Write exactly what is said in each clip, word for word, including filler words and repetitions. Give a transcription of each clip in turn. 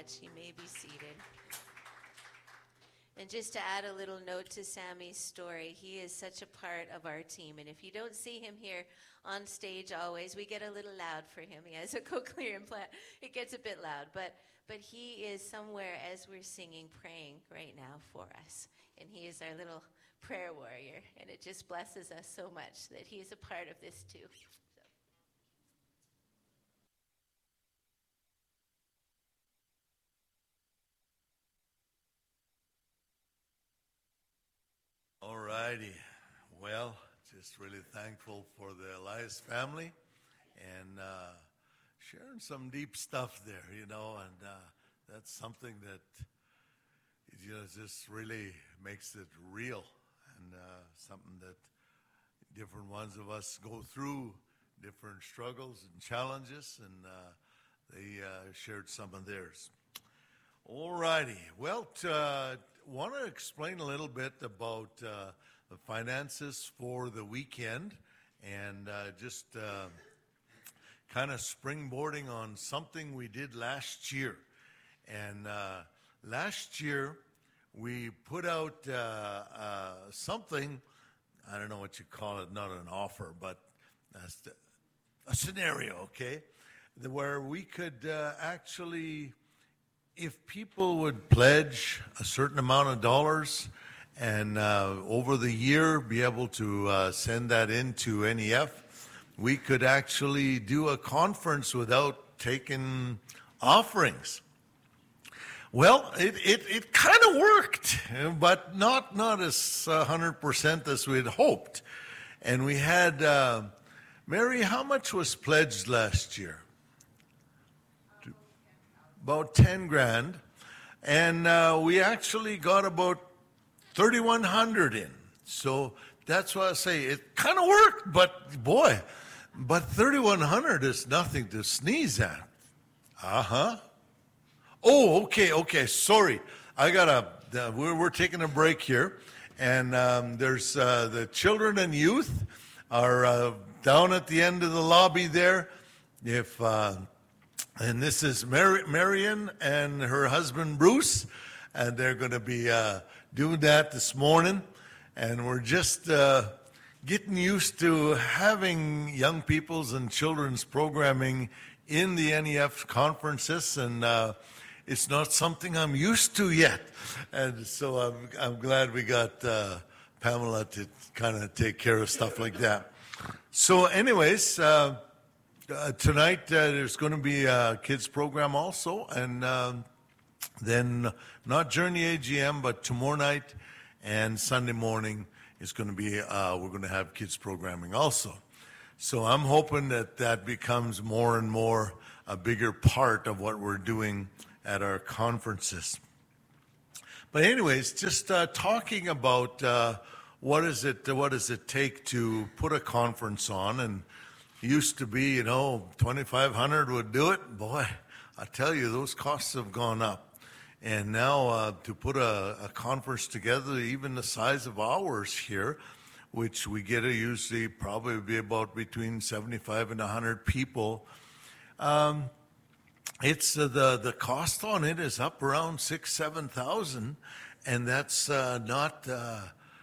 much. You may be seated. And just to add a little note to Sammy's story, he is such a part of our team. And if you don't see him here on stage always, we get a little loud for him. He has a cochlear implant. It gets a bit loud. But, but he is somewhere as we're singing, praying right now for us. And he is our little prayer warrior. And it just blesses us so much that he is a part of this too. All righty. Well, just really thankful for the Elias family and uh, sharing some deep stuff there, you know, and uh, that's something that you know, just really makes it real and uh, something that different ones of us go through, different struggles and challenges, and uh, they uh, shared some of theirs. All righty. Well, uh, want to explain a little bit about uh, the finances for the weekend and uh, just uh, kind of springboarding on something we did last year. And uh, last year we put out uh, uh, something, I don't know what you call it, not an offer, but a scenario, okay, where we could uh, actually, if people would pledge a certain amount of dollars and uh, over the year be able to uh, send that into N E F, we could actually do a conference without taking offerings. Well, it, it, it kind of worked, but not, not as one hundred percent as we had hoped. And we had, uh, Mary, how much was pledged last year? About ten grand, and uh, we actually got about thirty-one hundred in. So that's why I say it kind of worked, but boy, but thirty-one hundred is nothing to sneeze at. Uh-huh. Oh, okay, okay, sorry. I gotta, uh, we're, we're taking a break here, and um, there's uh, the children and youth are uh, down at the end of the lobby there. If... Uh, And this is Mar- Marion and her husband Bruce, and they're going to be uh, doing that this morning. And we're just uh, getting used to having young people's and children's programming in the N E F conferences, and uh, it's not something I'm used to yet. And so I'm, I'm glad we got uh, Pamela to kind of take care of stuff like that. So anyways... Uh, Uh, tonight uh, there's going to be a kids program also, and uh, then not during the A G M, but tomorrow night and Sunday morning is going to be, uh, we're going to have kids programming also. So I'm hoping that that becomes more and more a bigger part of what we're doing at our conferences. But anyways, just uh, talking about uh, what is it, what does it take to put a conference on, and used to be, you know, twenty-five hundred would do it. Boy, I tell you, those costs have gone up. And now uh, to put a, a conference together, even the size of ours here, which we get to usually probably be about between seventy-five and one hundred people, um, it's uh, the the cost on it is up around six, seven thousand, and that's uh, not. Uh,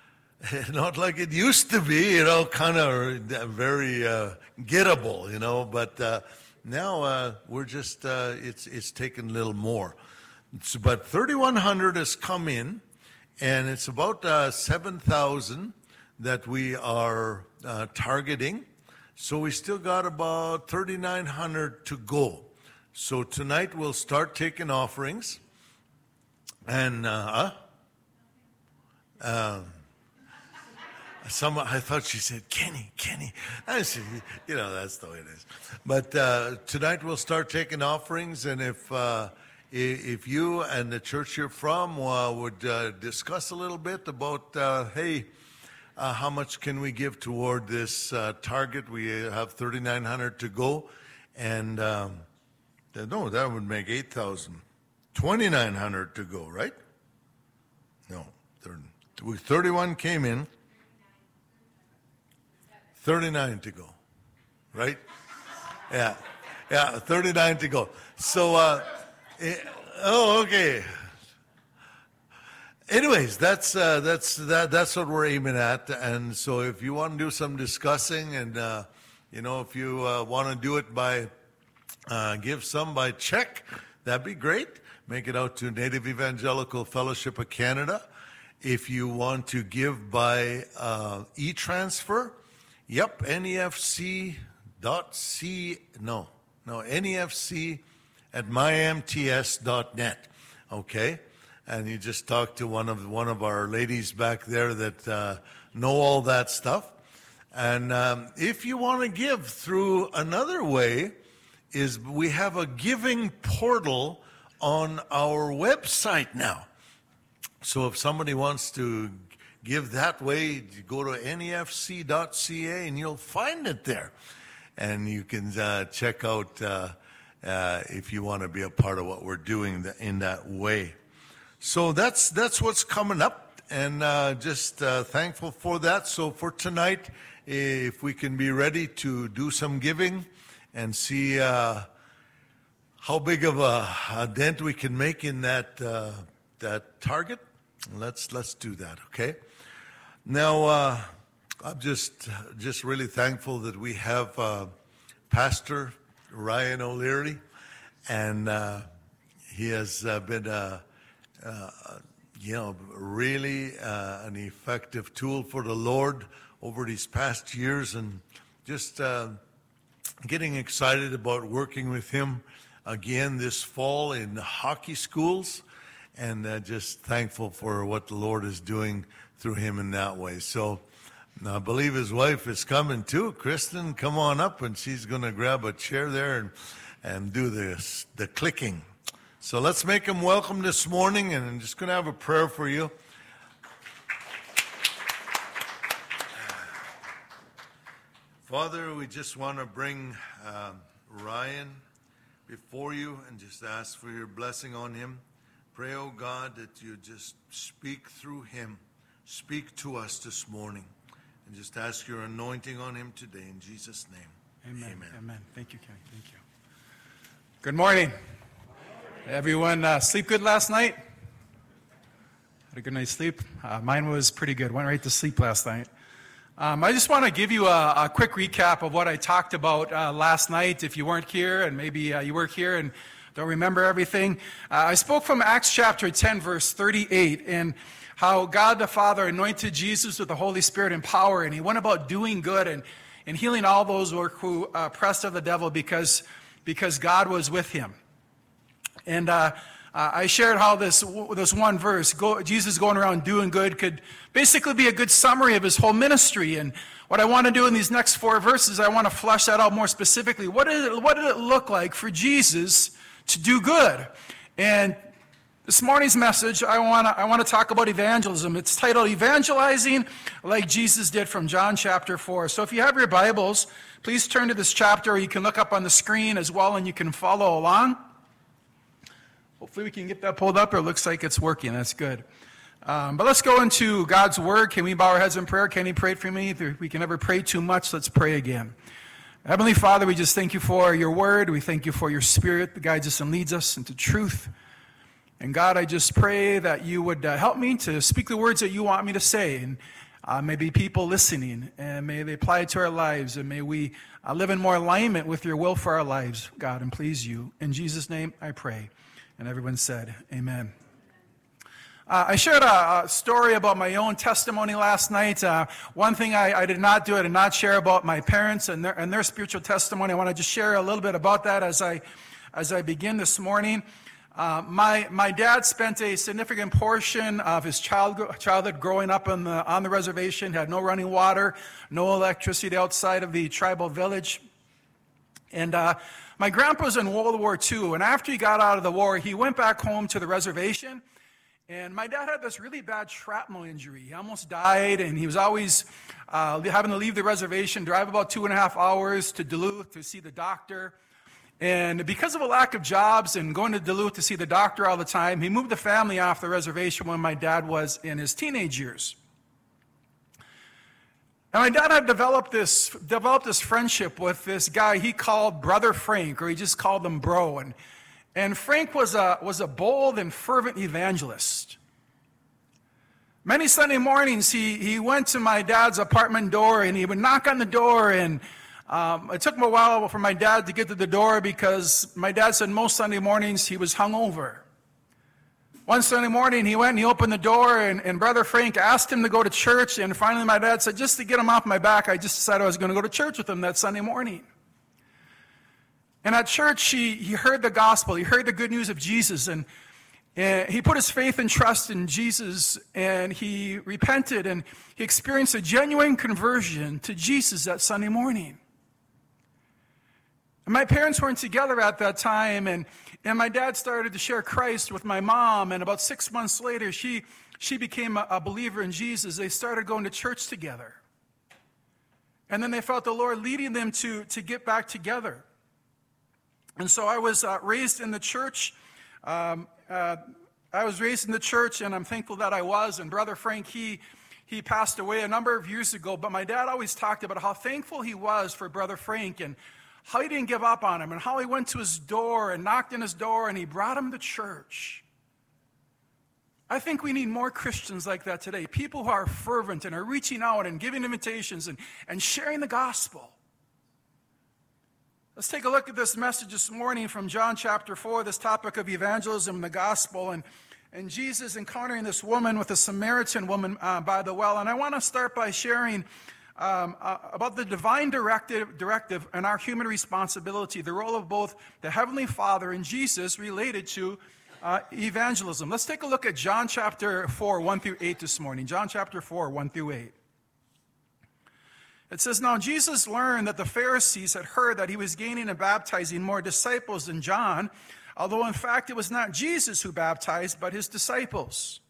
Not like it used to be, you know, kind of very uh, gettable, you know. But uh, now uh, we're just, uh, it's it's taken a little more. It's, but thirty-one hundred has come in, and it's about uh, seven thousand that we are uh, targeting. So we still got about thirty-nine hundred to go. So tonight we'll start taking offerings. And, uh, uh Some, I thought she said, Kenny, Kenny. I said, you know, that's the way it is. But uh, tonight we'll start taking offerings, and if uh, if you and the church you're from uh, would uh, discuss a little bit about, uh, hey, uh, how much can we give toward this uh, target? We have thirty-nine hundred to go, and um, no, that would make eight thousand. twenty-nine hundred to go, right? No, thirty-one came in. thirty-nine to go, right? Yeah, yeah, thirty-nine to go. So, uh, Oh, okay. Anyways, that's uh, that's that that's what we're aiming at. And so, if you want to do some discussing, and uh, you know, if you uh, want to do it by uh, give some by check, that'd be great. Make it out to Native Evangelical Fellowship of Canada. If you want to give by uh, e-transfer, yep, N E F C dot C, no, no, N E F C at my M T S dot net, okay? And you just talk to one of one of our ladies back there that uh, know all that stuff. And um, if you want to give through another way, is we have a giving portal on our website now. So if somebody wants to give that way, you go to N E F C dot C A and you'll find it there. And you can uh, check out uh, uh, if you want to be a part of what we're doing in that way. So that's that's what's coming up, and uh, just uh, thankful for that. So for tonight, if we can be ready to do some giving and see uh, how big of a, a dent we can make in that uh, that target, let's let's do that. Okay. Now uh, I'm just just really thankful that we have uh, Pastor Ryan O'Leary, and uh, he has uh, been a Uh, you know, really uh, an effective tool for the Lord over these past years, and just uh, getting excited about working with him again this fall in hockey schools, and uh, just thankful for what the Lord is doing through him in that way. So I believe his wife is coming too. Kristen, come on up, and she's going to grab a chair there and, and do this, the clicking. So let's make him welcome this morning, and I'm just going to have a prayer for you. Father, we just want to bring uh, Ryan before you and just ask for your blessing on him. Pray, oh God, that you just speak through him. Speak to us this morning. And just ask your anointing on him today in Jesus' name. Amen. Amen. Amen. Thank you, Kenny. Thank you. Good morning. Everyone uh, sleep good last night? Had a good night's sleep? Uh, mine was pretty good. Went right to sleep last night. Um, I just want to give you a, a quick recap of what I talked about uh, last night. If you weren't here, and maybe uh, you were here and don't remember everything. Uh, I spoke from Acts chapter ten, verse thirty-eight, and how God the Father anointed Jesus with the Holy Spirit and power, and he went about doing good and, and healing all those who were uh, oppressed of the devil because, because God was with him. And uh, uh, I shared how this this one verse, go, Jesus going around doing good, could basically be a good summary of his whole ministry. And what I want to do in these next four verses, I want to flesh that out more specifically. What did it, what did it look like for Jesus to do good? And this morning's message, I want to I want to talk about evangelism. It's titled Evangelizing Like Jesus Did, from John chapter four. So if you have your Bibles, please turn to this chapter, or you can look up on the screen as well, and you can follow along. Hopefully we can get that pulled up. It looks like it's working. That's good. Um, but let's go into God's Word. Can we bow our heads in prayer? Kenny prayed for me. If we can never pray too much, let's pray again. Heavenly Father, we just thank you for your Word. We thank you for your Spirit that guides us and leads us into truth. And God, I just pray that you would uh, help me to speak the words that you want me to say. And uh, may be people listening, and may they apply it to our lives. And may we uh, live in more alignment with your will for our lives, God, and please you. In Jesus' name I pray. And everyone said, amen. Uh, I shared a, a story about my own testimony last night. Uh, one thing I, I did not do, I did not share about my parents and their, and their spiritual testimony. I want to just share a little bit about that as I, as I begin this morning. Uh, my, my dad spent a significant portion of his child, childhood growing up on the, on the reservation, had no running water, no electricity outside of the tribal village. And uh, my grandpa was in World War Two, and after he got out of the war, he went back home to the reservation, and my dad had this really bad shrapnel injury. He almost died, and he was always uh, having to leave the reservation, drive about two and a half hours to Duluth to see the doctor. And because of a lack of jobs and going to Duluth to see the doctor all the time, he moved the family off the reservation when my dad was in his teenage years. And my dad had developed this developed this friendship with this guy he called Brother Frank, or he just called him Bro. And And Frank was a, was a bold and fervent evangelist. Many Sunday mornings, he, he went to my dad's apartment door, and he would knock on the door, and um, it took him a while for my dad to get to the door because my dad said most Sunday mornings he was hungover. One Sunday morning, he went and he opened the door, and, and Brother Frank asked him to go to church, and finally my dad said, just to get him off my back, I just decided I was going to go to church with him that Sunday morning. And at church, he, he heard the gospel, he heard the good news of Jesus, and, and he put his faith and trust in Jesus, and he repented, and he experienced a genuine conversion to Jesus that Sunday morning. And my parents weren't together at that time, and, and my dad started to share Christ with my mom, and about six months later, she, she became a, a believer in Jesus. They started going to church together. And then they felt the Lord leading them to, to get back together. And so I was uh, raised in the church. Um, uh, I was raised in the church, and I'm thankful that I was. And Brother Frank, he, he passed away a number of years ago. But my dad always talked about how thankful he was for Brother Frank and how he didn't give up on him and how he went to his door and knocked on his door and he brought him to church. I think we need more Christians like that today. People who are fervent and are reaching out and giving invitations and, and sharing the gospel. Let's take a look at this message this morning from John chapter four, this topic of evangelism and the gospel, and, and Jesus encountering this woman with a Samaritan woman uh, by the well. And I want to start by sharing um, uh, about the divine directive, directive and our human responsibility, the role of both the Heavenly Father and Jesus related to uh, evangelism. Let's take a look at John chapter four, one through eight this morning. John chapter four, one through eight. It says, now Jesus learned that the Pharisees had heard that he was gaining and baptizing more disciples than John, although in fact it was not Jesus who baptized, but his disciples.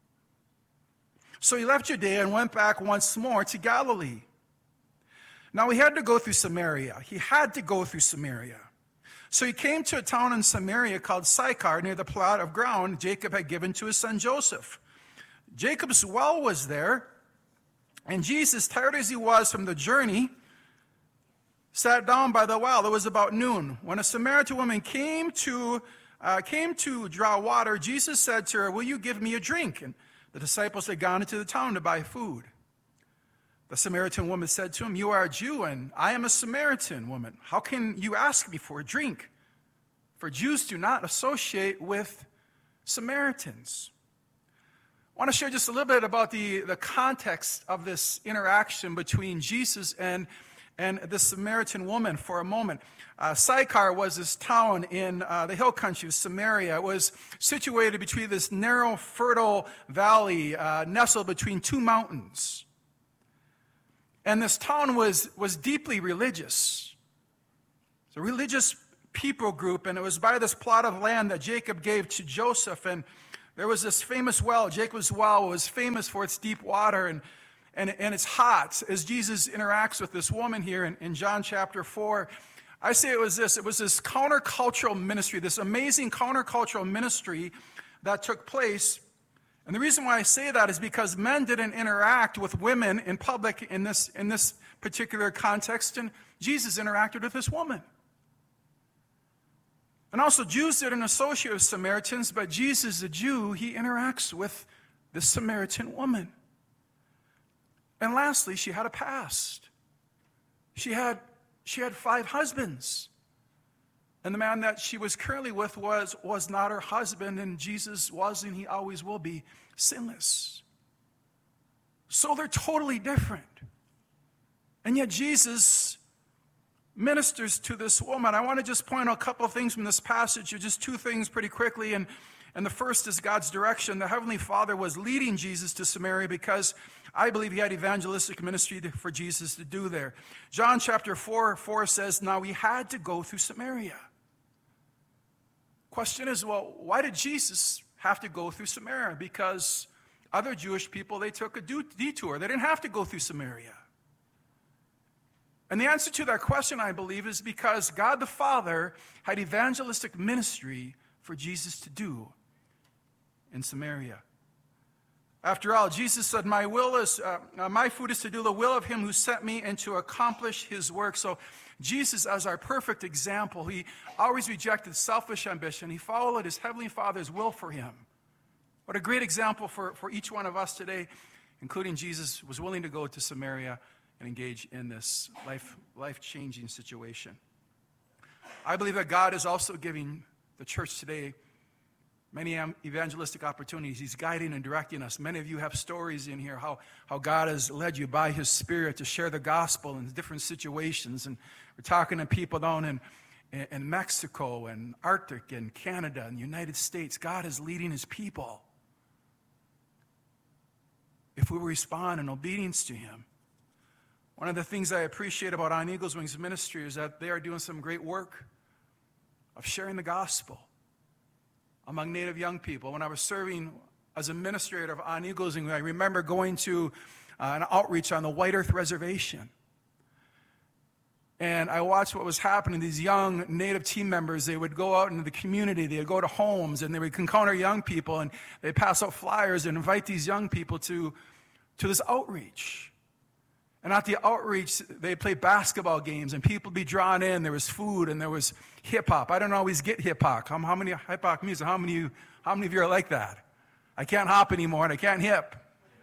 So he left Judea and went back once more to Galilee. Now he had to go through Samaria. He had to go through Samaria. So he came to a town in Samaria called Sychar, near the plot of ground Jacob had given to his son Joseph. Jacob's well was there. And Jesus, tired as he was from the journey, sat down by the well. It was about noon. When a Samaritan woman came to uh, came to draw water, Jesus said to her, will you give me a drink? And the disciples had gone into the town to buy food. The Samaritan woman said to him, you are a Jew, and I am a Samaritan woman. How can you ask me for a drink? For Jews do not associate with Samaritans. I want to share just a little bit about the, the context of this interaction between Jesus and, and the Samaritan woman for a moment. Uh, Sychar was this town in uh, the hill country of Samaria. It was situated between this narrow, fertile valley, uh, nestled between two mountains. And this town was, was deeply religious. It's a religious people group, and it was by this plot of land that Jacob gave to Joseph. And there was this famous well. Jacob's well was famous for its deep water, and, and, and it's hot. As Jesus interacts with this woman here in, in John chapter four, I say it was this. It was this countercultural ministry, this amazing countercultural ministry that took place. And the reason why I say that is because men didn't interact with women in public in this, in this particular context, and Jesus interacted with this woman. And also, Jews didn't associate with Samaritans, but Jesus, the Jew, he interacts with this Samaritan woman. And lastly, she had a past. She had, she had five husbands. And the man that she was currently with was, was not her husband, and Jesus was, and he always will be, sinless. So they're totally different. And yet Jesus ministers to this woman. I want to just point out a couple of things from this passage, or just two things pretty quickly. And, and the first is God's direction. The Heavenly Father was leading Jesus to Samaria because I believe he had evangelistic ministry to, for Jesus to do there. John chapter four, four says, now he had to go through Samaria. Question is, well, why did Jesus have to go through Samaria? Because other Jewish people, they took a detour. They didn't have to go through Samaria. And the answer to that question, I believe, is because God the Father had evangelistic ministry for Jesus to do in Samaria. After all, Jesus said, my will is, uh, uh, my food is to do the will of him who sent me and to accomplish his work. So Jesus, as our perfect example, he always rejected selfish ambition. He followed his heavenly Father's will for him. What a great example for, for each one of us today, including Jesus, was willing to go to Samaria and engage in this life, life-changing situation. I believe that God is also giving the church today many evangelistic opportunities. He's guiding and directing us. Many of you have stories in here how, how God has led you by his Spirit to share the gospel in different situations. And we're talking to people down in, in Mexico and Arctic and Canada and the United States. God is leading his people. If we respond in obedience to him. One of the things I appreciate about On Eagle's Wings ministry is that they are doing some great work of sharing the gospel among Native young people. When I was serving as administrator of On Eagles Wings, I remember going to uh, an outreach on the White Earth Reservation. And I watched what was happening. These young Native team members, they would go out into the community, they would go to homes, and they would encounter young people, and they'd pass out flyers and invite these young people to, to this outreach. And at the outreach, they'd play basketball games, and people would be drawn in. There was food, and there was hip-hop. I don't always get hip-hop. How, how many hip-hop music? How many, how many of you are like that? I can't hop anymore, and I can't hip.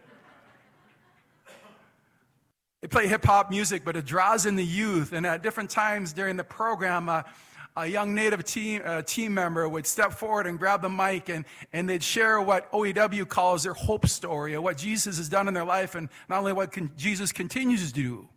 They play hip-hop music, but it draws in the youth. And at different times during the program, uh, a young Native team, uh, team member would step forward and grab the mic, and, and they'd share what O E W calls their hope story, or what Jesus has done in their life, and not only what con- Jesus continues to do.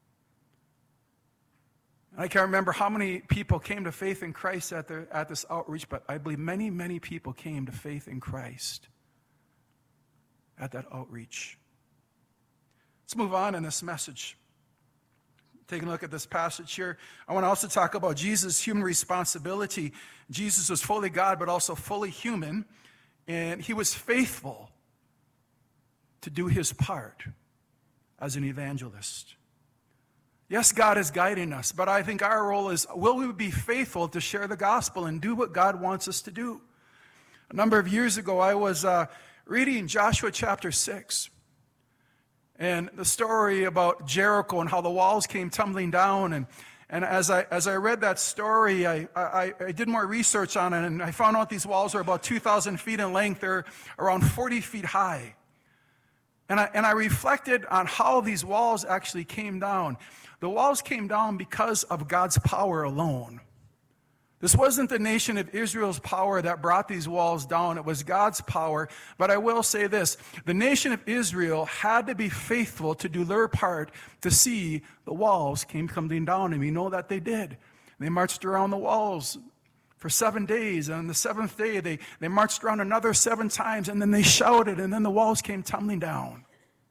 I can't remember how many people came to faith in Christ at, the, at this outreach, but I believe many, many people came to faith in Christ at that outreach. Let's move on in this message. Taking a look at this passage here, I want to also talk about Jesus' human responsibility. Jesus was fully God, but also fully human, and he was faithful to do his part as an evangelist. Yes, God is guiding us, but I think our role is, will we be faithful to share the gospel and do what God wants us to do? A number of years ago, I was uh, reading Joshua chapter six. And the story about Jericho and how the walls came tumbling down. And, and as I as I read that story, I, I, I did more research on it, and I found out these walls are about two thousand feet in length. They're around forty feet high. And I, and I reflected on how these walls actually came down. The walls came down because of God's power alone. This wasn't the nation of Israel's power that brought these walls down. It was God's power. But I will say this. The nation of Israel had to be faithful to do their part to see the walls came coming down. And we know that they did. They marched around the walls for seven days. And on the seventh day, they, they marched around another seven times. And then they shouted. And then the walls came tumbling down.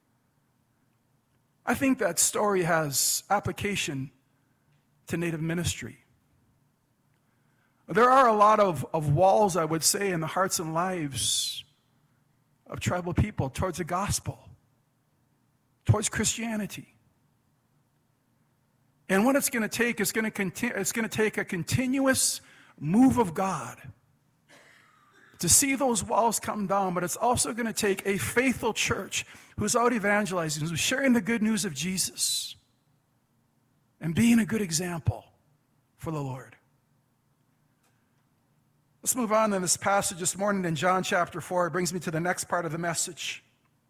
I think that story has application to Native ministry. There are a lot of, of walls, I would say, in the hearts and lives of tribal people towards the gospel, towards Christianity. And what it's going to take is going to continue, it's going to take a continuous move of God to see those walls come down, but it's also going to take a faithful church who's out evangelizing, who's sharing the good news of Jesus and being a good example for the Lord. Let's move on in this passage this morning in John chapter four. It brings me to the next part of the message.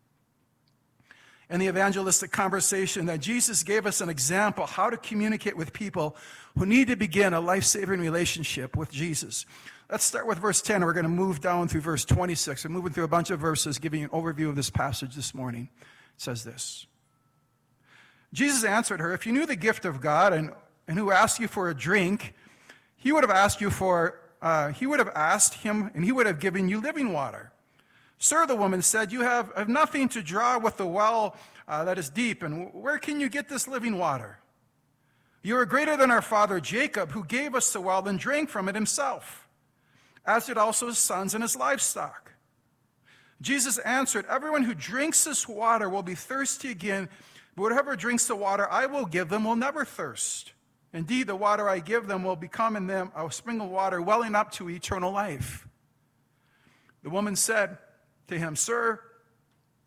In the evangelistic conversation, that Jesus gave us an example how to communicate with people who need to begin a life-saving relationship with Jesus. Let's start with verse ten. We're going to move down through verse twenty-six. We're moving through a bunch of verses, giving you an overview of this passage this morning. It says this. Jesus answered her, "If you knew the gift of God and, and who asked you for a drink, he would have asked you for Uh, he would have asked him, and he would have given you living water." "Sir," the woman said, "you have, have nothing to draw with the well uh, that is deep, and where can you get this living water? You are greater than our father Jacob, who gave us the well and drank from it himself, as did also his sons and his livestock." Jesus answered, "Everyone who drinks this water will be thirsty again, but whoever drinks the water I will give them will never thirst. Indeed, the water I give them will become in them a spring of water welling up to eternal life." The woman said to him, "Sir,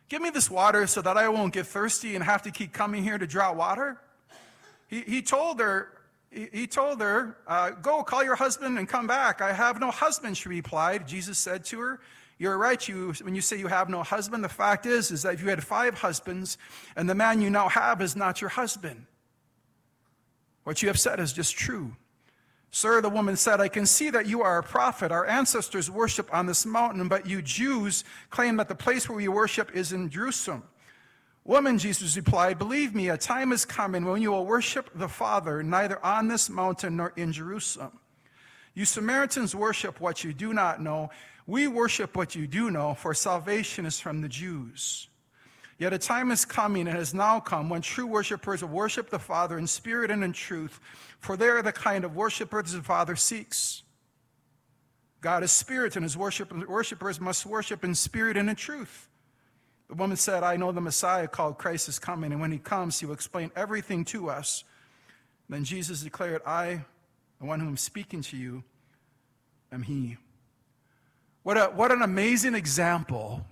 give me this water so that I won't get thirsty and have to keep coming here to draw water? He, he told her, he, he told her, uh, go call your husband and come back. I have no husband, she replied. Jesus said to her, you're right you, when you say you have no husband. The fact is, is that if you had five husbands and the man you now have is not your husband, what you have said is just true. Sir, the woman said, I can see that you are a prophet. Our ancestors worship on this mountain, but you Jews claim that the place where we worship is in Jerusalem. Woman, Jesus replied, believe me, a time is coming when you will worship the Father neither on this mountain nor in Jerusalem. You Samaritans worship what you do not know. We worship what you do know, for salvation is from the Jews. Yet a time is coming and has now come when true worshipers will worship the Father in spirit and in truth, for they are the kind of worshipers the Father seeks. God is spirit, and his worship, worshipers must worship in spirit and in truth. The woman said, I know the Messiah called Christ is coming, and when he comes, he will explain everything to us. Then Jesus declared, I, the one whom I'm speaking to you, am he. What a, what an amazing example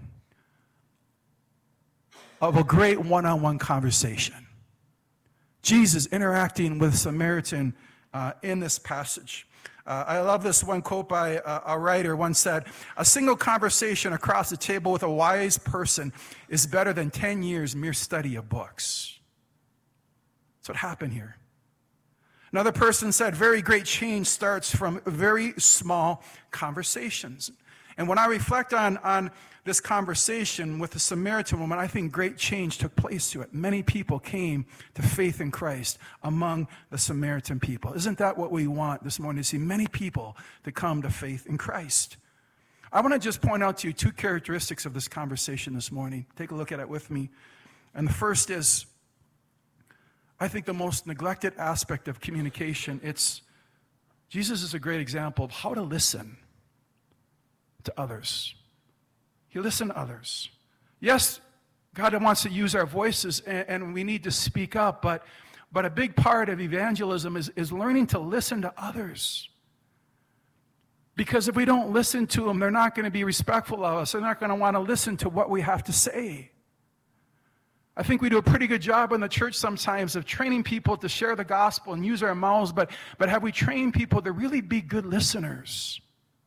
of a great one-on-one conversation. Jesus interacting with Samaritan uh, in this passage. Uh, I love this one quote by uh, a writer once said, a single conversation across the table with a wise person is better than ten years mere study of books. That's what happened here. Another person said, very great change starts from very small conversations. And when I reflect on, on this conversation with the Samaritan woman, I think great change took place to it. Many people came to faith in Christ among the Samaritan people. Isn't that what we want this morning, to see many people to come to faith in Christ? I want to just point out to you two characteristics of this conversation this morning. Take a look at it with me. And the first is, I think the most neglected aspect of communication. It's, Jesus is a great example of how to listen to others. He listened to others. Yes, God wants to use our voices, and, and we need to speak up, but, but a big part of evangelism is, is learning to listen to others. Because if we don't listen to them, they're not going to be respectful of us. They're not going to want to listen to what we have to say. I think we do a pretty good job in the church sometimes of training people to share the gospel and use our mouths, but, but have we trained people to really be good listeners?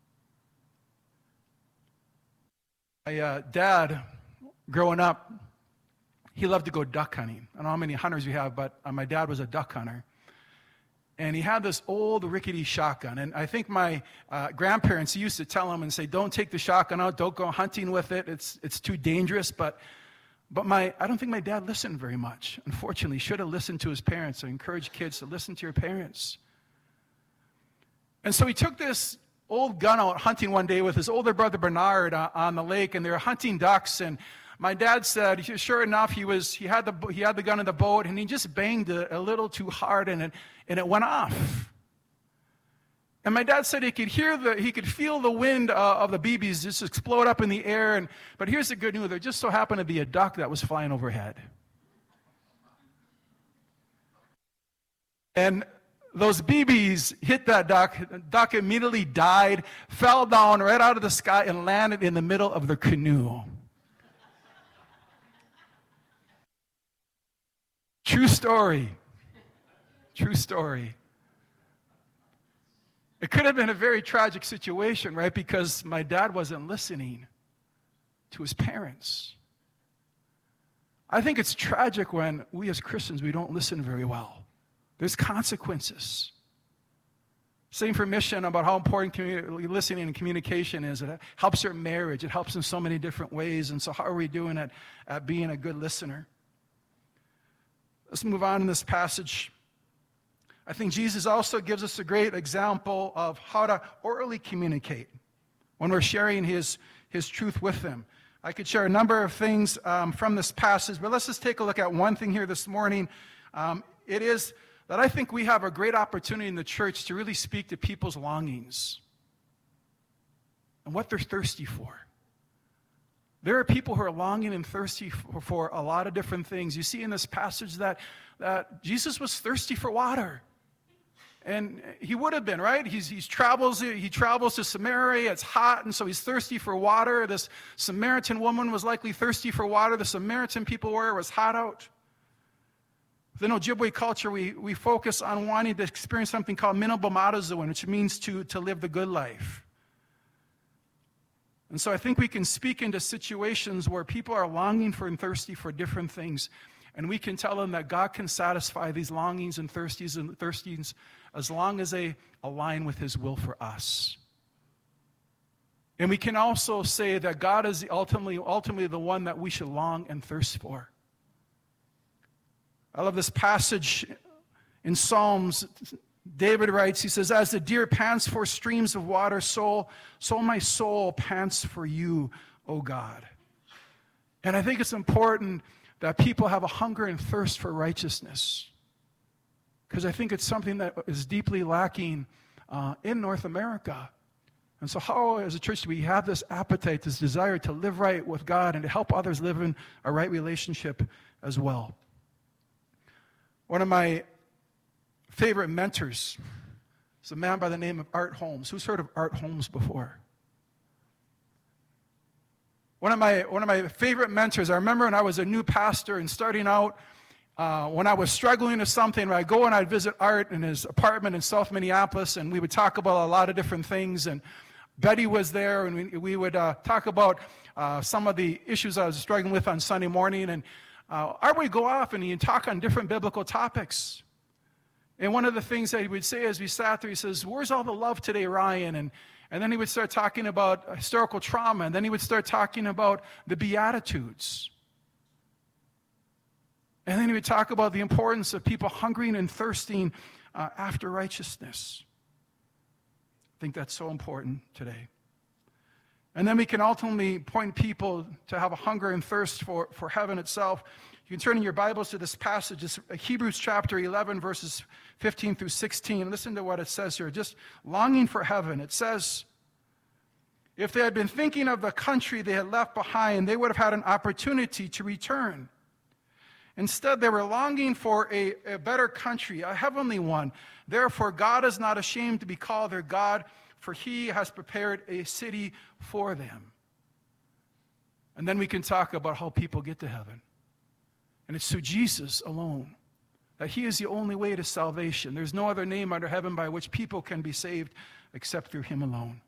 My uh, dad, growing up, he loved to go duck hunting. I don't know how many hunters you have, but uh, my dad was a duck hunter. And he had this old rickety shotgun. And I think my uh, grandparents used to tell him and say, don't take the shotgun out, don't go hunting with it, it's it's too dangerous. But but my I don't think my dad listened very much. Unfortunately, he should have listened to his parents. I encourage kids to listen to your parents. And so he took this old gun out hunting one day with his older brother Bernard uh, on the lake, and they were hunting ducks. And my dad said, sure enough, he was he had the he had the gun in the boat, and he just banged it a little too hard, and it and it went off. And my dad said he could hear the he could feel the wind uh, of the B Bs just explode up in the air. And but here's the good news: there just so happened to be a duck that was flying overhead, and those B Bs hit that duck. The duck immediately died, fell down right out of the sky, and landed in the middle of the canoe. True story. True story. It could have been a very tragic situation, right? Because my dad wasn't listening to his parents. I think it's tragic when we as Christians, we don't listen very well. There's consequences. Same for mission about how important commu- listening and communication is. It helps our marriage. It helps in so many different ways. And so how are we doing at, at being a good listener? Let's move on in this passage. I think Jesus also gives us a great example of how to orally communicate when we're sharing his, his truth with them. I could share a number of things um, from this passage, but let's just take a look at one thing here this morning. Um, it is that I think we have a great opportunity in the church to really speak to people's longings and what they're thirsty for. There are people who are longing and thirsty for, for a lot of different things. You see in this passage that, that Jesus was thirsty for water. And he would have been, right? He's, he's travels, he travels to Samaria. It's hot, and so he's thirsty for water. This Samaritan woman was likely thirsty for water. The Samaritan people were. It was hot out. In Ojibwe culture, we, we focus on wanting to experience something called minabomatazuan, which means to, to live the good life. And so I think we can speak into situations where people are longing for and thirsty for different things. And we can tell them that God can satisfy these longings and thirsties and thirstings as long as they align with his will for us. And we can also say that God is ultimately, ultimately the one that we should long and thirst for. I love this passage in Psalms. David writes, he says, as the deer pants for streams of water, so, so my soul pants for you, O God. And I think it's important that people have a hunger and thirst for righteousness, because I think it's something that is deeply lacking uh, in North America. And so how, as a church, do we have this appetite, this desire to live right with God and to help others live in a right relationship as well? One of my favorite mentors is a man by the name of Art Holmes. Who's heard of Art Holmes before? One of my one of my favorite mentors, I remember when I was a new pastor and starting out, uh, when I was struggling with something, I'd go and I'd visit Art in his apartment in South Minneapolis, and we would talk about a lot of different things. And Betty was there, and we, we would uh, talk about uh, some of the issues I was struggling with on Sunday morning. And uh, Art would go off and he'd talk on different biblical topics. And one of the things that he would say as we sat there, he says, where's all the love today, Ryan? And, and then he would start talking about historical trauma, and then he would start talking about the Beatitudes. And then he would talk about the importance of people hungering and thirsting uh, after righteousness. I think that's so important today. And then we can ultimately point people to have a hunger and thirst for, for heaven itself. You can turn in your Bibles to this passage, it's Hebrews chapter eleven, verses fifteen through sixteen. Listen to what it says here. Just longing for heaven. It says, if they had been thinking of the country they had left behind, they would have had an opportunity to return. Instead, they were longing for a, a better country, a heavenly one. Therefore, God is not ashamed to be called their God, for he has prepared a city for them. And then we can talk about how people get to heaven. And it's through Jesus alone, that he is the only way to salvation. There's no other name under heaven by which people can be saved except through him alone.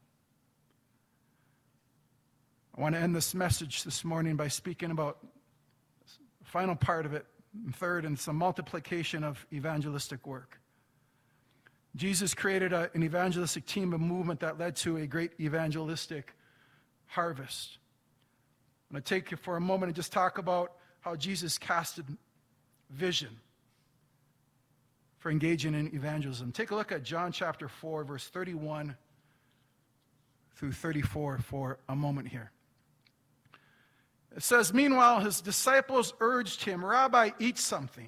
I want to end this message this morning by speaking about the final part of it, third, and it's a multiplication of evangelistic work. Jesus created a, an evangelistic team, a movement that led to a great evangelistic harvest. I'm going to take you for a moment and just talk about how Jesus casted vision for engaging in evangelism. Take a look at John chapter four, verse thirty-one through thirty-four for a moment here. It says, meanwhile, his disciples urged him, Rabbi, eat something.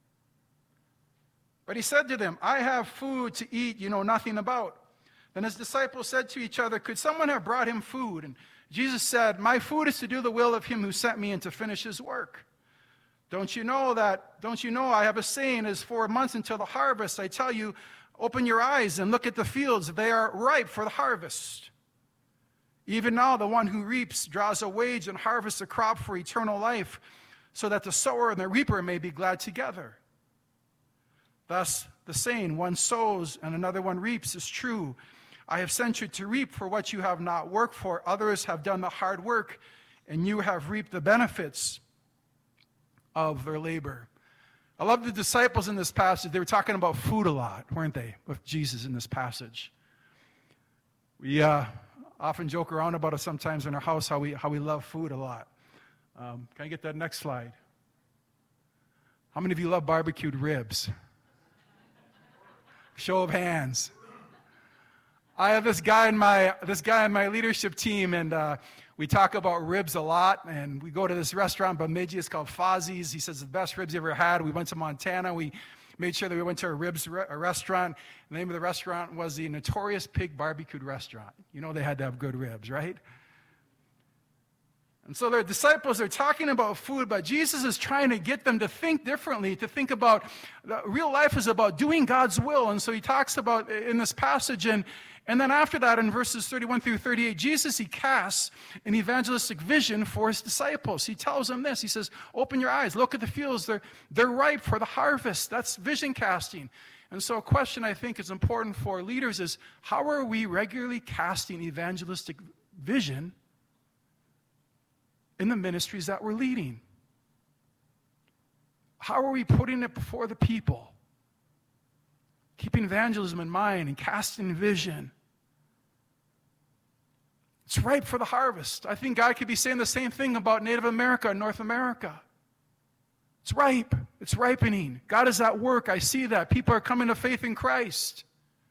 But he said to them, I have food to eat you know nothing about. Then his disciples said to each other, could someone have brought him food? And Jesus said, my food is to do the will of him who sent me and to finish his work. Don't you know that, don't you know, I have a saying, is four months until the harvest. I tell you, open your eyes and look at the fields. They are ripe for the harvest. Even now, the one who reaps draws a wage and harvests a crop for eternal life, so that the sower and the reaper may be glad together. Thus, the saying, one sows and another one reaps, is true. I have sent you to reap for what you have not worked for. Others have done the hard work, and you have reaped the benefits of their labor. I love the disciples in this passage. They were talking about food a lot, weren't they, with Jesus in this passage? We uh, often joke around about it sometimes in our house, how we, how we love food a lot. Um, can I get that next slide? How many of you love barbecued ribs? Show of hands. I have this guy in my this guy in my leadership team, and uh, we talk about ribs a lot. And we go to this restaurant, Bemidji. It's called Fozzie's. He says the best ribs he ever had. We went to Montana. We made sure that we went to a ribs re- a restaurant. The name of the restaurant was the Notorious Pig Barbecued Restaurant. You know they had to have good ribs, right? And so their disciples are talking about food, but Jesus is trying to get them to think differently, to think about, real life is about doing God's will. And so he talks about in this passage, and, and then after that in verses thirty-one through thirty-eight, Jesus, he casts an evangelistic vision for his disciples. He tells them this, he says, open your eyes, look at the fields, they're, they're ripe for the harvest. That's vision casting. And so a question I think is important for leaders is, how are we regularly casting evangelistic vision in the ministries that we're leading? How are we putting it before the people? Keeping evangelism in mind and casting vision. It's ripe for the harvest. I think God could be saying the same thing about Native America and North America. It's ripe. It's ripening. God is at work. I see that. People are coming to faith in Christ.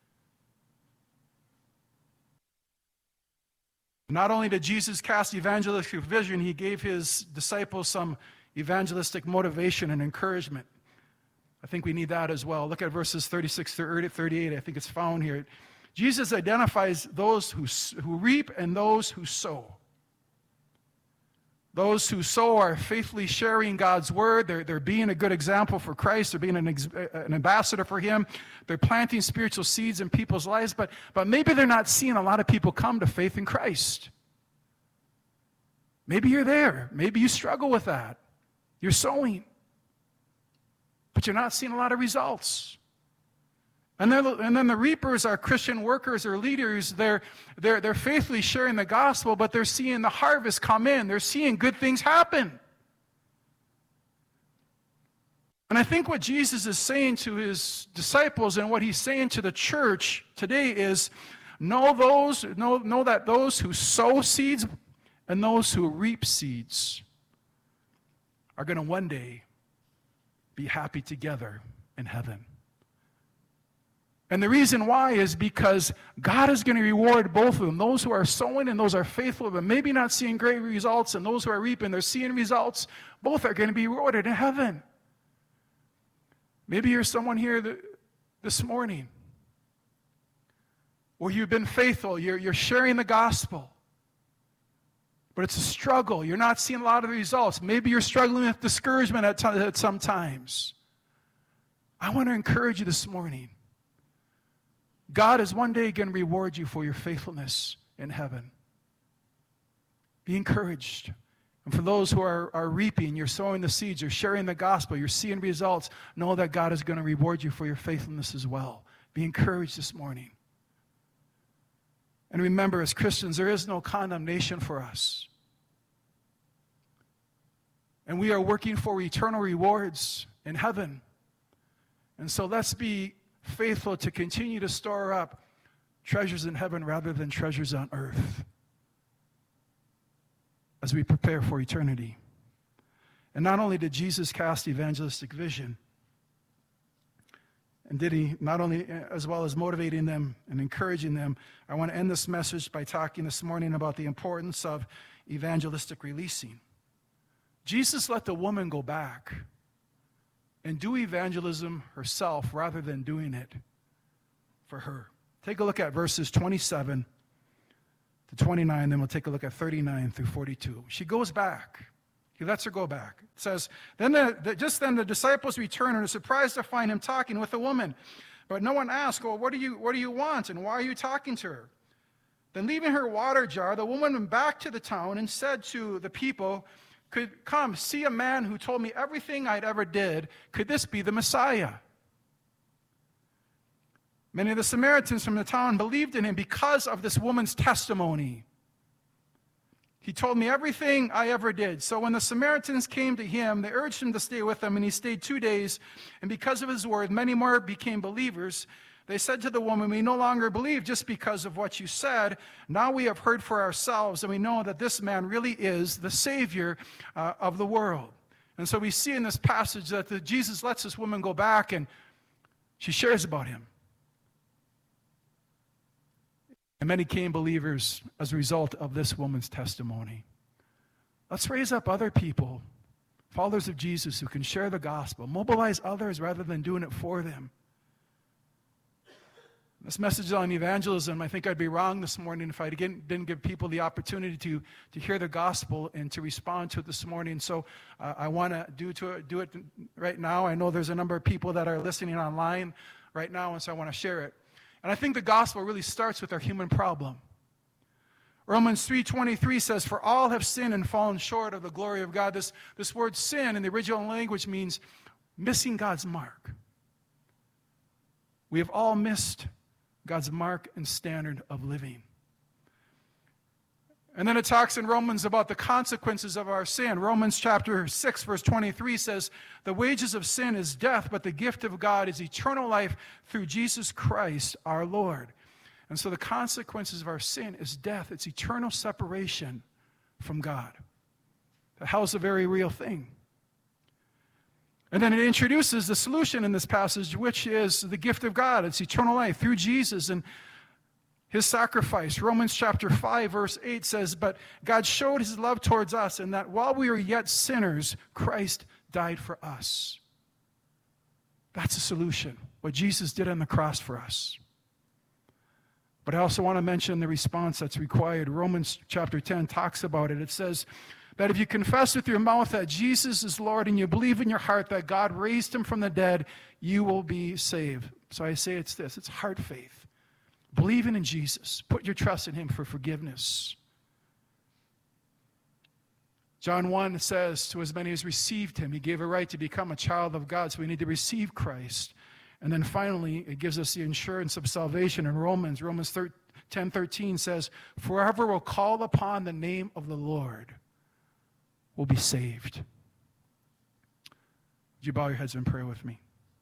Not only did Jesus cast evangelistic vision, he gave his disciples some evangelistic motivation and encouragement. I think we need that as well. Look at verses thirty-six through thirty-eight. I think it's found here. Jesus identifies those who, who reap and those who sow. Those who sow are faithfully sharing God's word. They're, they're being a good example for Christ. They're being an, ex, an ambassador for him. They're planting spiritual seeds in people's lives, but, but maybe they're not seeing a lot of people come to faith in Christ. Maybe you're there. Maybe you struggle with that. You're sowing, but you're not seeing a lot of results. And then, and then the reapers are Christian workers or leaders. They're, they're, they're faithfully sharing the gospel, but they're seeing the harvest come in. They're seeing good things happen. And I think what Jesus is saying to his disciples and what he's saying to the church today is, know those, know, know that those who sow seeds and those who reap seeds are going to one day be happy together in heaven. And the reason why is because God is going to reward both of them. Those who are sowing and those who are faithful, but maybe not seeing great results, and those who are reaping, they're seeing results. Both are going to be rewarded in heaven. Maybe you're someone here this morning where you've been faithful. You're, you're sharing the gospel. But it's a struggle. You're not seeing a lot of the results. Maybe you're struggling with discouragement at, t- at some times. I want to encourage you this morning. God is one day going to reward you for your faithfulness in heaven. Be encouraged. And for those who are, are reaping, you're sowing the seeds, you're sharing the gospel, you're seeing results, know that God is going to reward you for your faithfulness as well. Be encouraged this morning. And remember, as Christians, there is no condemnation for us. And we are working for eternal rewards in heaven. And so let's be faithful to continue to store up treasures in heaven rather than treasures on earth as we prepare for eternity. And not only did Jesus cast evangelistic vision, and did he not only, as well as motivating them and encouraging them, I want to end this message by talking this morning about the importance of evangelistic releasing. Jesus let the woman go back and do evangelism herself rather than doing it for her. Take a look at verses twenty-seven to twenty-nine, then we'll take a look at thirty-nine through forty-two. She goes back. He lets her go back. It says, then the, the, just then the disciples returned and are surprised to find him talking with a woman. But no one asked, well, what do you, what do you want, and why are you talking to her? Then leaving her water jar, the woman went back to the town and said to the people, could come see a man who told me everything I'd ever did. Could this be the Messiah? Many of the Samaritans from the town believed in him because of this woman's testimony. He told me everything I ever did. So when the Samaritans came to him, they urged him to stay with them, and he stayed two days. And because of his word, many more became believers. They said to the woman, we no longer believe just because of what you said. Now we have heard for ourselves, and we know that this man really is the Savior uh, of the world. And so we see in this passage that the, Jesus lets this woman go back, and she shares about him. And many became believers as a result of this woman's testimony. Let's raise up other people, followers of Jesus, who can share the gospel, mobilize others rather than doing it for them. This message is on evangelism. I think I'd be wrong this morning if I didn't, didn't give people the opportunity to, to hear the gospel and to respond to it this morning. So uh, I want to do to do it right now. I know there's a number of people that are listening online right now, and so I want to share it. And I think the gospel really starts with our human problem. Romans three twenty-three says, "For all have sinned and fallen short of the glory of God." This, this word sin in the original language means missing God's mark. We have all missed God's mark and standard of living. And then it talks in Romans about the consequences of our sin. Romans chapter six, verse twenty-three says, "The wages of sin is death, but the gift of God is eternal life through Jesus Christ our Lord." And so the consequences of our sin is death. It's eternal separation from God. The hell's a very real thing. And then it introduces the solution in this passage, which is the gift of God. It's eternal life through Jesus and his sacrifice. Romans chapter five, verse eight says, "But God showed his love towards us in that while we were yet sinners, Christ died for us." That's the solution, what Jesus did on the cross for us. But I also want to mention the response that's required. Romans chapter ten talks about it. It says that if you confess with your mouth that Jesus is Lord and you believe in your heart that God raised him from the dead, you will be saved. So I say it's this, it's heart faith. Believing in Jesus. Put your trust in him for forgiveness. John one says, "To as many as received him, he gave a right to become a child of God." So we need to receive Christ. And then finally, it gives us the assurance of salvation in Romans. Romans ten thirteen says, "For whoever will call upon the name of the Lord will be saved." Would you bow your heads in prayer with me?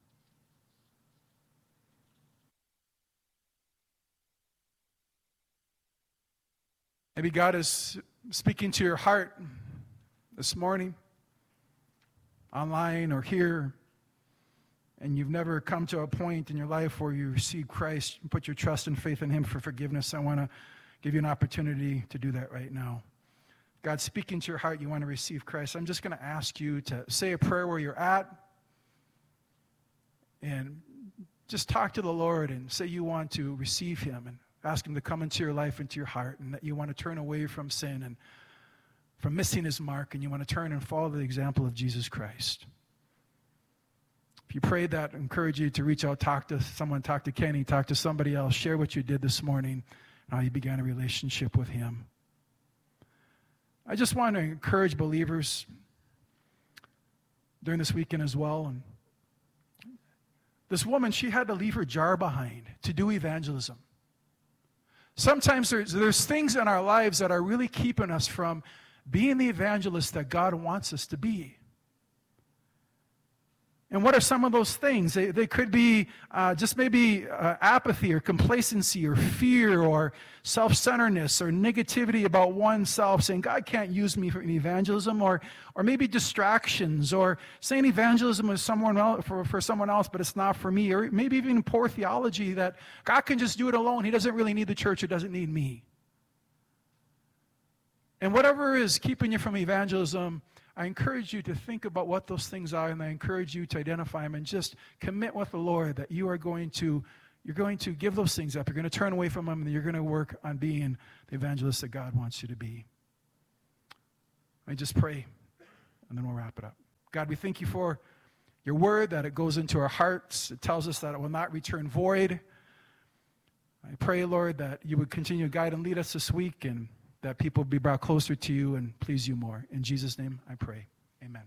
Maybe God is speaking to your heart this morning, online or here, and you've never come to a point in your life where you receive Christ and put your trust and faith in him for forgiveness. I want to give you an opportunity to do that right now. God's speaking to your heart, you want to receive Christ. I'm just going to ask you to say a prayer where you're at and just talk to the Lord and say you want to receive him and ask him to come into your life, into your heart, and that you want to turn away from sin and from missing his mark, and you want to turn and follow the example of Jesus Christ. If you prayed that, I encourage you to reach out, talk to someone, talk to Kenny, talk to somebody else, share what you did this morning and how you began a relationship with him. I just want to encourage believers during this weekend as well. And this woman, she had to leave her jar behind to do evangelism. Sometimes there's, there's things in our lives that are really keeping us from being the evangelist that God wants us to be. And what are some of those things? They, they could be uh, just maybe uh, apathy or complacency or fear or self-centeredness or negativity about oneself, saying, God can't use me for evangelism, or or maybe distractions, or saying evangelism is someone else, for, for someone else, but it's not for me, or maybe even poor theology that God can just do it alone. He doesn't really need the church. He doesn't need me. And whatever is keeping you from evangelism, I encourage you to think about what those things are, and I encourage you to identify them and just commit with the Lord that you are going to, you're going to give those things up. You're going to turn away from them, and you're going to work on being the evangelist that God wants you to be. I just pray, and then we'll wrap it up. God, we thank you for your word, that it goes into our hearts. It tells us that it will not return void. I pray, Lord, that you would continue to guide and lead us this week, and that people be brought closer to you and please you more. In Jesus' name I pray. Amen.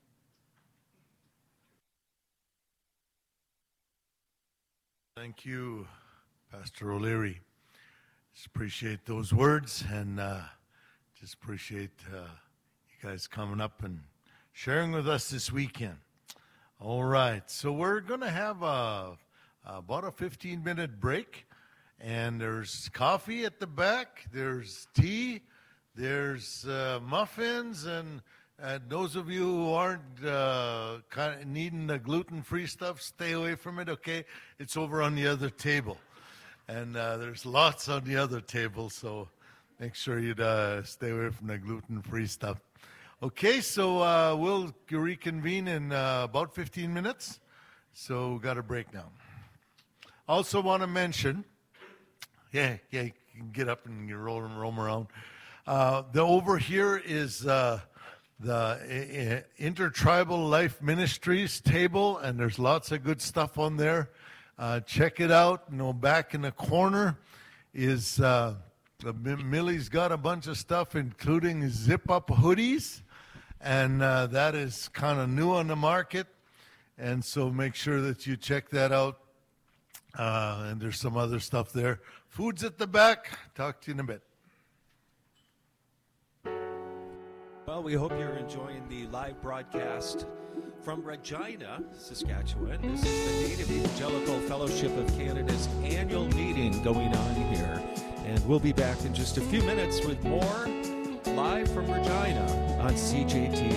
Thank you, Pastor O'Leary. Just appreciate those words, and uh, just appreciate uh, you guys coming up and sharing with us this weekend. All right, so we're going to have a, about a fifteen-minute break. And there's coffee at the back, there's tea, there's uh, muffins, and uh, those of you who aren't uh, kind of needing the gluten-free stuff, stay away from it, okay? It's over on the other table. And uh, there's lots on the other table, so make sure you uh, stay away from the gluten-free stuff. Okay, so uh, we'll reconvene in uh, about fifteen minutes. So we've got a break now. Also want to mention, yeah, yeah, you can get up and you roll and roam around. Uh, the over here is uh, the uh, Intertribal Life Ministries table, and there's lots of good stuff on there. Uh, check it out. You know, back in the corner is uh, the Millie's got a bunch of stuff, including zip-up hoodies, and uh, that is kind of new on the market. And so make sure that you check that out. Uh, and there's some other stuff there. Food's at the back. Talk to you in a bit. Well, we hope you're enjoying the live broadcast from Regina, Saskatchewan. This is the Native Evangelical Fellowship of Canada's annual meeting going on here. And we'll be back in just a few minutes with more live from Regina on C J T